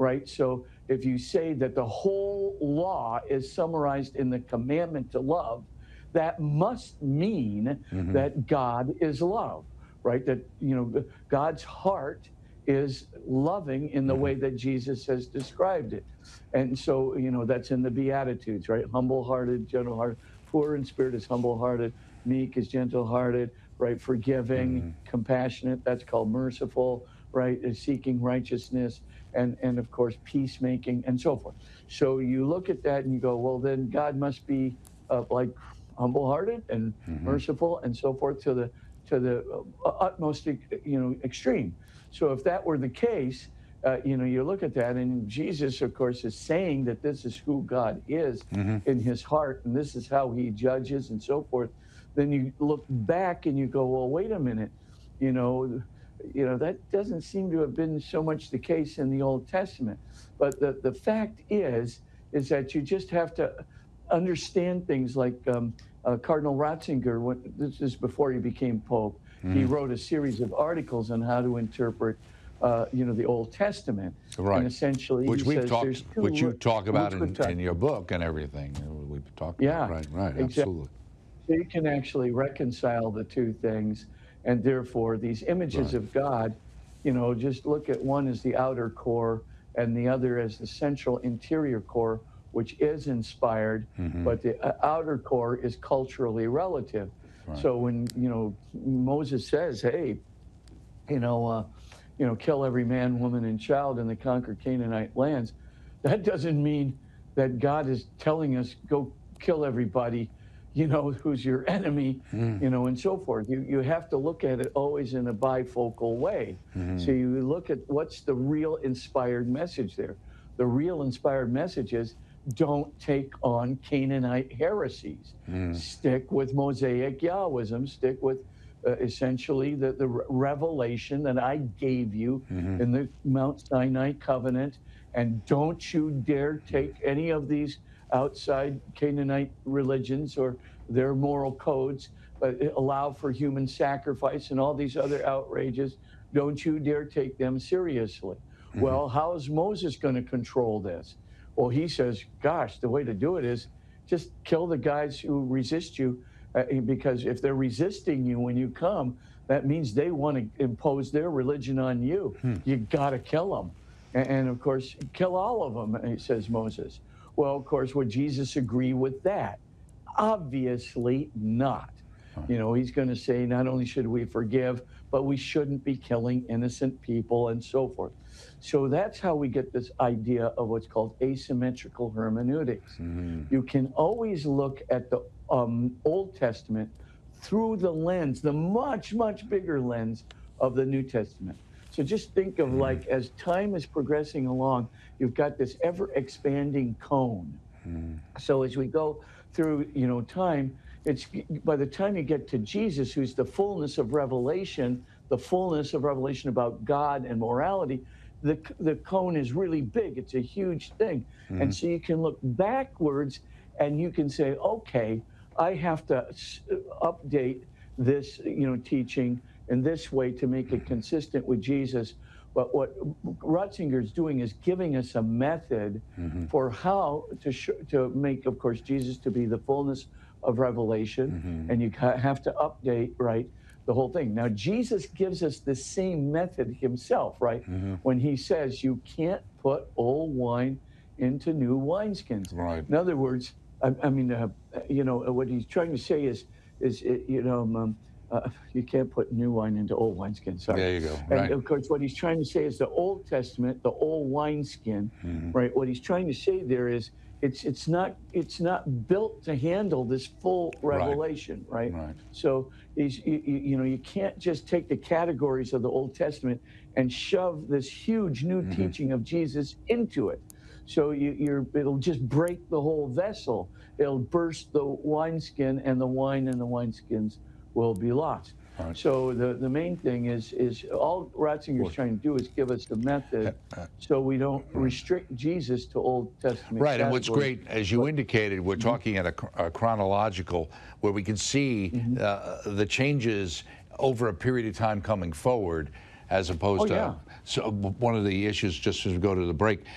right? So if you say that the whole law is summarized in the commandment to love, that must mean that God is love, right? That, God's heart is loving in the way that Jesus has described it. And so, that's in the Beatitudes, right? Humble-hearted, gentle-hearted, poor in spirit is humble-hearted, meek is gentle-hearted, right? Forgiving, compassionate, that's called merciful, right? Is seeking righteousness, and of course, peacemaking, and so forth. So you look at that and you go, well, then God must be like humble-hearted and merciful, and so forth, to the utmost, extreme. So if that were the case, you look at that, and Jesus, of course, is saying that this is who God is in his heart, and this is how he judges, and so forth. Then you look back and you go, well, wait a minute, you know, that doesn't seem to have been so much the case in the Old Testament. But the fact is that you just have to understand things like Cardinal Ratzinger. This is before he became Pope. He wrote a series of articles on how to interpret the Old Testament. Right. And essentially, which he says which you talk about in your about. book and everything. We've talked Yeah, about. Right, exactly. absolutely. So you can actually reconcile the two things, and therefore these images of God, just look at one as the outer core and the other as the central interior core, which is inspired, but the outer core is culturally relative. Right. So when Moses says, "Hey, kill every man, woman, and child in the conquered Canaanite lands," that doesn't mean that God is telling us go kill everybody, who's your enemy, and so forth. You have to look at it always in a bifocal way. So you look at what's the real inspired message there. The real inspired message is don't take on Canaanite heresies. Stick with Mosaic Yahwism. Stick with essentially the revelation that I gave you in the Mount Sinai covenant, and don't you dare take any of these outside Canaanite religions or their moral codes, but allow for human sacrifice and all these other outrages. Don't you dare take them seriously. Well, how is Moses going to control this? Well, he says, gosh, the way to do it is just kill the guys who resist you, because if they're resisting you when you come, that means they want to impose their religion on you. You got to kill them. And of course, kill all of them, says Moses. Well, of course, would Jesus agree with that? Obviously not. He's going to say not only should we forgive, but we shouldn't be killing innocent people and so forth. So that's how we get this idea of what's called asymmetrical hermeneutics. You can always look at the Old Testament through the lens, the much, much bigger lens of the New Testament. So just think of like as time is progressing along, you've got this ever expanding cone. So as we go through, time, it's by the time you get to Jesus, who's the fullness of revelation about God and morality, the cone is really big. It's a huge thing. And so you can look backwards and you can say, okay, I have to update this, teaching in this way to make it consistent with Jesus. But what Ratzinger is doing is giving us a method for how to make, of course, Jesus to be the fullness of revelation. And you have to update, right, the whole thing. Now, Jesus gives us the same method himself, right? When he says you can't put old wine into new wineskins. Right. In other words, what he's trying to say is you can't put new wine into old wineskins. Sorry. There you go. And right. of course, what he's trying to say is the Old Testament, the old wineskin, right? What he's trying to say there is it's not built to handle this full revelation, right? So you can't just take the categories of the Old Testament and shove this huge new teaching of Jesus into it. So it'll just break the whole vessel. It'll burst the wineskin, and the wine in the wineskins will be lost. Right. So the main thing is all Ratzinger's trying to do is give us the method so we don't restrict Jesus to Old Testament. Right, and what's great, as you indicated, we're talking at a chronological, where we can see the changes over a period of time coming forward, as opposed to, so one of the issues, just as we go to the break,